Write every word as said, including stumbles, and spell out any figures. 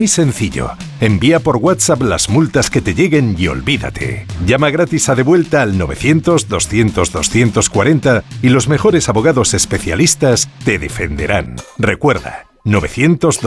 Muy sencillo. Envía por WhatsApp las multas que te lleguen y olvídate. Llama gratis a Devuelta al novecientos, doscientos, doscientos cuarenta y los mejores abogados especialistas te defenderán. Recuerda, novecientos